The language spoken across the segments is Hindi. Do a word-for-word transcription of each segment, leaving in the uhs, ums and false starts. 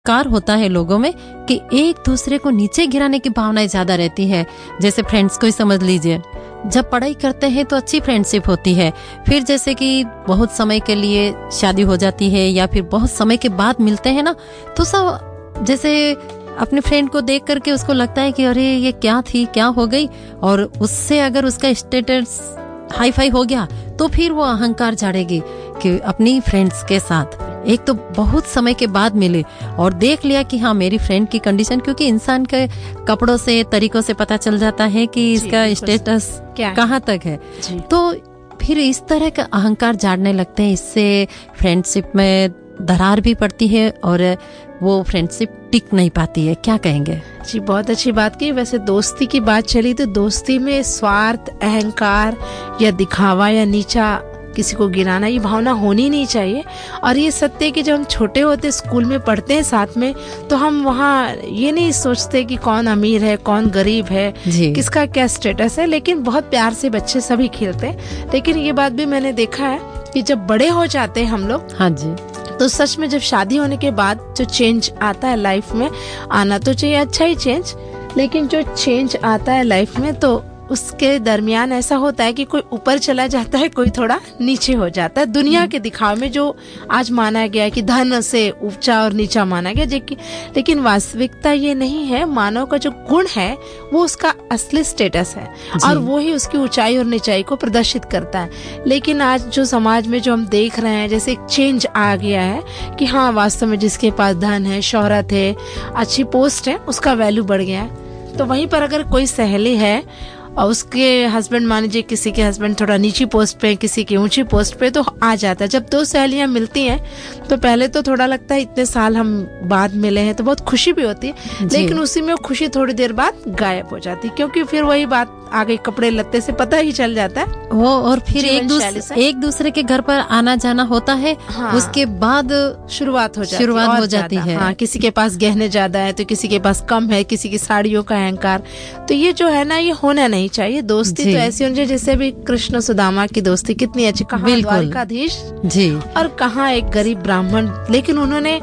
कार होता है लोगों में कि एक दूसरे को नीचे गिराने की भावनाएं ज्यादा रहती है। जैसे फ्रेंड्स को ही समझ लीजिए, जब पढ़ाई करते हैं तो अच्छी फ्रेंडशिप होती है, फिर जैसे कि बहुत समय के लिए शादी हो जाती है या फिर बहुत समय के बाद मिलते हैं ना, तो सब जैसे अपने फ्रेंड को देख करके उसको लगता है कि अरे ये क्या थी, क्या हो गई, और उससे अगर उसका स्टेटस हाई फाई हो गया तो फिर वो अहंकार झाड़ेगी कि अपनी फ्रेंड्स के साथ एक तो बहुत समय के बाद मिले और देख लिया कि हाँ मेरी फ्रेंड की कंडीशन, क्योंकि इंसान के कपड़ों से, तरीकों से पता चल जाता है कि इसका स्टेटस कहाँ तक है, तो फिर इस तरह का अहंकार झाड़ने लगते हैं। इससे फ्रेंडशिप में दरार भी पड़ती है और वो फ्रेंडशिप टिक नहीं पाती है। क्या कहेंगे? जी बहुत अच्छी बात की। वैसे दोस्ती की बात चली तो दोस्ती में स्वार्थ, अहंकार या दिखावा या नीचा किसी को गिराना, ये भावना होनी नहीं चाहिए। और ये सत्य है कि जब हम छोटे होते स्कूल में पढ़ते हैं साथ में, तो हम वहाँ ये नहीं सोचते कि कौन अमीर है, कौन गरीब है, किसका क्या स्टेटस है, लेकिन बहुत प्यार से बच्चे सभी खेलते हैं। लेकिन ये बात भी मैंने देखा है कि जब बड़े हो जाते हैं हम लोग, हाँ जी, तो सच में जब शादी होने के बाद जो चेंज आता है लाइफ में, आना तो चाहिए अच्छा ही चेंज, लेकिन जो चेंज आता है लाइफ में तो उसके दरमियान ऐसा होता है कि कोई ऊपर चला जाता है, कोई थोड़ा नीचे हो जाता है। दुनिया के दिखावे में जो आज माना गया है कि धन से ऊंचा और नीचा माना गया, लेकिन वास्तविकता ये नहीं है। मानव का जो गुण है वो उसका असली स्टेटस है और वो ही उसकी ऊंचाई और नीचाई को प्रदर्शित करता है। लेकिन आज जो समाज में जो हम देख रहे हैं, जैसे एक चेंज आ गया है कि हाँ वास्तव में जिसके पास धन है, शोहरत है, अच्छी पोस्ट है, उसका वैल्यू बढ़ गया है। तो वहीं पर अगर कोई सहेली है और उसके हस्बैंड, मान लीजिए किसी के हस्बैंड थोड़ा नीची पोस्ट पे, किसी की ऊंची पोस्ट पे, तो आ जाता है। जब दो सहेलियां मिलती हैं तो पहले तो थोड़ा लगता है इतने साल हम बाद मिले हैं, तो बहुत खुशी भी होती है, लेकिन उसी में वो खुशी थोड़ी देर बाद गायब हो जाती है, क्योंकि फिर वही बात आ गई, कपड़े लत्ते से पता ही चल जाता है वो, और फिर एक दूसरे एक दूसरे के घर पर आना जाना होता है। हाँ, उसके बाद शुरुआत हो जाती शुरुआत हो जाती है। हाँ, किसी के पास गहने ज्यादा है तो किसी के पास कम है, किसी की साड़ियों का अहंकार। तो ये जो है ना, ये होना नहीं चाहिए। दोस्ती तो ऐसी होनी चाहिए जैसे भी कृष्ण सुदामा की दोस्ती कितनी अच्छी, कहाँ द्वारिकाधीश जी और कहाँ एक गरीब ब्राह्मण, लेकिन उन्होंने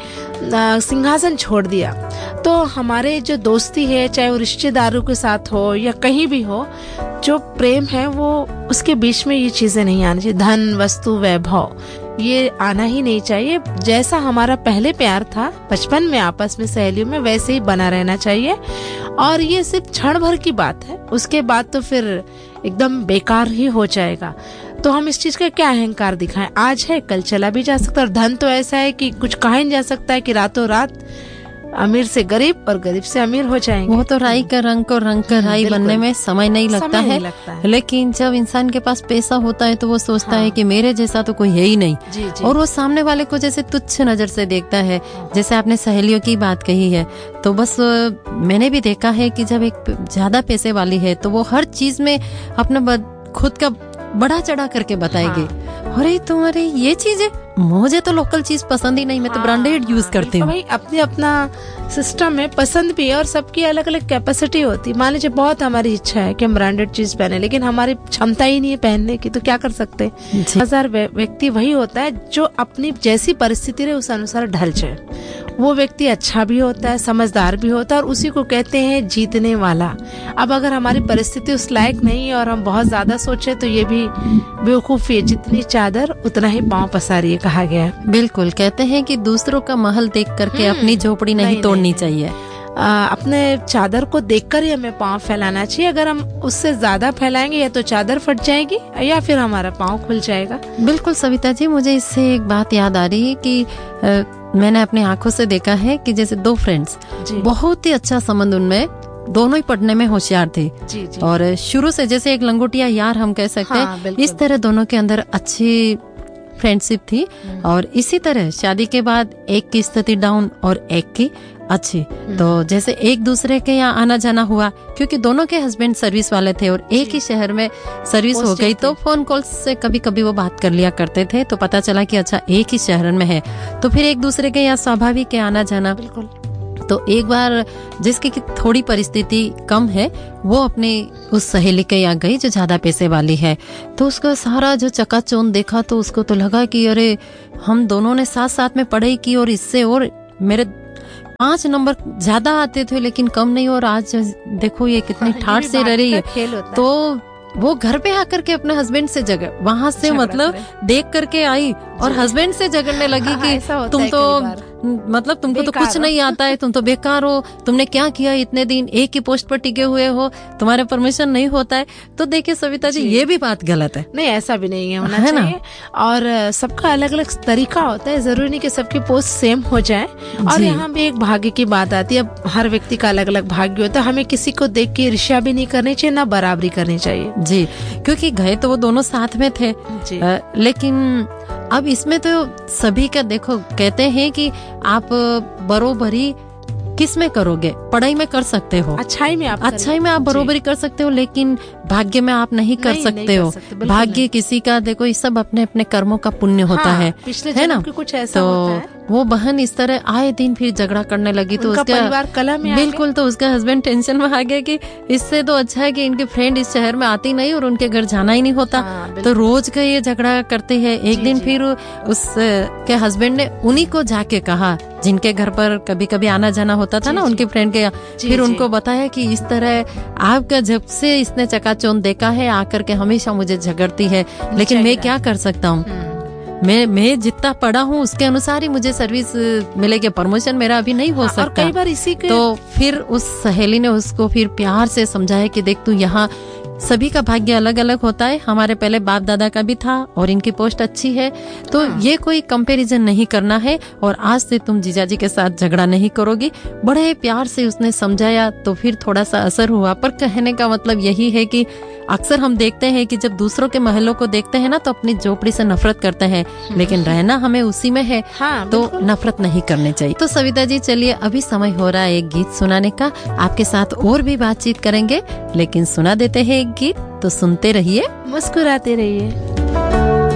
सिंहासन छोड़ दिया। तो हमारे जो दोस्ती है, चाहे वो रिश्तेदारों के साथ हो या कहीं भी हो, जो प्रेम है वो उसके बीच में ये चीजें नहीं आनी चाहिए। धन, वस्तु, वैभव, ये आना ही नहीं चाहिए। जैसा हमारा पहले प्यार था बचपन में आपस में सहेलियों में, वैसे ही बना रहना चाहिए। और ये सिर्फ क्षण भर की बात है, उसके बाद तो फिर एकदम बेकार ही हो जाएगा। तो हम इस चीज का क्या अहंकार दिखाएं? आज है कल चला भी जा सकता है। और धन तो ऐसा है कि कुछ कहा नहीं जा सकता है कि रातों रात अमीर से गरीब और गरीब से अमीर हो जाएंगे। वो तो राई का रंग को रंग का राई बनने में समय नहीं लगता समय है, नहीं लगता है। लेकिन जब इंसान के पास पैसा होता है तो वो सोचता हाँ। है कि मेरे जैसा तो कोई है ही नहीं, जी, जी। और वो सामने वाले को जैसे तुच्छ नजर से देखता है। जैसे आपने सहेलियों की बात कही है, तो बस मैंने भी देखा है कि जब एक ज्यादा पैसे वाली है तो वो हर चीज में अपना खुद का बड़ा चढ़ा करके बताएगी। हाँ। अरे तुम्हारी ये चीज है, मुझे तो लोकल चीज पसंद ही नहीं, मैं तो ब्रांडेड यूज करती हूँ। भाई अपने अपना सिस्टम में पसंद भी है और सबकी अलग अलग कैपेसिटी होती है। मान लीजिए बहुत हमारी इच्छा है कि हम ब्रांडेड चीज पहने, लेकिन हमारी क्षमता ही नहीं है पहनने की, तो क्या कर सकते हैं? हजार व्यक्ति वही होता है जो अपनी जैसी परिस्थिति रहे उस अनुसार ढल जाए। वो व्यक्ति अच्छा भी होता है, समझदार भी होता है, और उसी को कहते हैं जीतने वाला। अब अगर हमारी परिस्थिति उस लायक नहीं है और हम बहुत ज्यादा सोचे तो ये भी बेवकूफी है। जितनी चादर उतना ही पांव पसारिए कहा गया है। बिल्कुल, कहते हैं कि दूसरों का महल देख करके अपनी झोपड़ी नहीं, नहीं तोड़नी नहीं, चाहिए। आ, अपने चादर को देखकर ही हमें पांव फैलाना चाहिए। अगर हम उससे ज्यादा फैलाएंगे या तो चादर फट जाएगी या फिर हमारा पांव खुल जाएगा। बिल्कुल सविता जी, मुझे इससे एक बात याद आ रही है कि आ, मैंने अपनी आंखों से देखा है कि जैसे दो फ्रेंड्स, बहुत ही अच्छा संबंध उनमें, दोनों ही पढ़ने में होशियार थे, जी, जी। और शुरू से जैसे एक लंगोटिया यार हम कह सकते हैं, हाँ, इस तरह दोनों के अंदर अच्छी फ्रेंडशिप थी। और इसी तरह शादी के बाद एक की स्थिति डाउन और एक की अच्छी। तो जैसे एक दूसरे के यहाँ आना जाना हुआ, क्योंकि दोनों के हस्बैंड सर्विस वाले थे और एक ही शहर में सर्विस हो गई, तो फोन कॉल से कभी कभी वो बात कर लिया करते थे। तो पता चला कि अच्छा एक ही शहर में है, तो फिर एक दूसरे के यहाँ स्वाभाविक है आना जाना। बिल्कुल। तो एक बार जिसकी थोड़ी परिस्थिति कम है, वो अपनी उस सहेली के यहाँ गई जो ज्यादा पैसे वाली है। तो उसका सारा जो चकाचौंध देखा तो उसको तो लगा कि अरे हम दोनों ने साथ साथ में पढ़ाई की और इससे और मेरे पांच नंबर ज्यादा आते थे लेकिन कम नहीं, और आज देखो ये कितनी ठाठ से रह रही है। तो वो घर पे आकर के अपने हस्बैंड से झगड़, वहां से मतलब देख करके आई और हस्बैंड से झगड़ने लगी कि तुम तो मतलब तुमको तो कुछ नहीं आता है, तुम तो बेकार हो, तुमने क्या किया इतने दिन, एक ही पोस्ट पर टिके हुए हो, तुम्हारे परमिशन नहीं होता है। तो देखिए सविता जी, ये भी बात गलत है। नहीं, ऐसा भी नहीं है, होना है चाहिए ना? और सबका अलग अलग तरीका होता है, जरूरी नहीं कि सबकी पोस्ट सेम हो जाए। और यहाँ भी एक भाग्य की बात आती है। अब हर व्यक्ति का अलग अलग भाग्य होता है, हमें किसी को देख के ईर्ष्या भी नहीं करनी चाहिए, ना बराबरी करनी चाहिए जी, क्योंकि गए तो वो दोनों साथ में थे जी। आ, लेकिन अब इसमें तो सभी का देखो, कहते हैं कि आप बरोबरी किस में करोगे, पढ़ाई में कर सकते हो, अच्छाई में आप अच्छाई में आप बरोबरी कर सकते हो, लेकिन भाग्य में आप नहीं कर नहीं, सकते नहीं हो सकते, भाग्य किसी का देखो, ये सब अपने अपने कर्मों का पुण्य होता हाँ, है, पिछले है ना? कुछ ऐसा तो होता है। वो बहन इस तरह आए दिन फिर झगड़ा करने लगी, तो उसका परिवार कलह में बिल्कुल, तो उसका हस्बैंड टेंशन में आ गया कि इससे तो अच्छा है कि इनके फ्रेंड इस शहर में आती नहीं और उनके घर जाना ही नहीं होता। हाँ, तो रोज का ये झगड़ा करते हैं। एक दिन फिर उस के हस्बैंड ने उन्हीं को जाके कहा, जिनके घर पर कभी कभी आना जाना होता था ना उनके फ्रेंड के, फिर उनको बताया कि इस तरह आपका जब से इसने चकाचौंध देखा है आकर के हमेशा मुझे झगड़ती है, लेकिन मैं क्या कर सकता हूँ, मैं मैं जितना पढ़ा हूँ उसके अनुसार ही मुझे सर्विस मिलेगी, प्रमोशन मेरा अभी नहीं हो सकता। और कई बार इसी के तो फिर उस सहेली ने उसको फिर प्यार से समझाया कि देख तू यहाँ सभी का भाग्य अलग अलग होता है, हमारे पहले बाप दादा का भी था और इनकी पोस्ट अच्छी है, तो हाँ। ये कोई कंपैरिजन नहीं करना है और आज से तुम जीजाजी के साथ झगड़ा नहीं करोगी। बड़े प्यार से उसने समझाया तो फिर थोड़ा सा असर हुआ। पर कहने का मतलब यही है कि अक्सर हम देखते हैं कि जब दूसरों के महलों को देखते हैं ना तो अपनी झोपड़ी से नफरत करते हैं, लेकिन रहना हमें उसी में है। हाँ, तो नफरत नहीं करनी चाहिए। तो सविता जी चलिए, अभी समय हो रहा है एक गीत सुनाने का, आपके साथ और भी बातचीत करेंगे, लेकिन सुना देते हैं एक गीत, तो सुनते रहिए, मुस्कुराते रहिए।